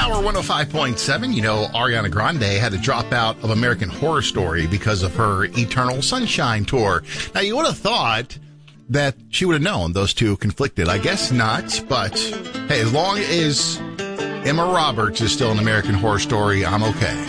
Power 105.7. You know, Ariana Grande had to drop out of American Horror Story because of her Eternal Sunshine tour. Now, you would have thought that she would have known those two conflicted. I guess not, but hey, as long as Emma Roberts is still in American Horror Story, I'm okay.